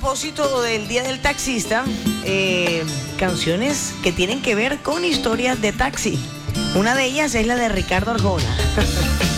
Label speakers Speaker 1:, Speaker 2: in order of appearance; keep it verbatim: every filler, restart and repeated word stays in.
Speaker 1: propósito del Día del Taxista, eh, canciones que tienen que ver con historias de taxi. Una de ellas es la de Ricardo Arjona.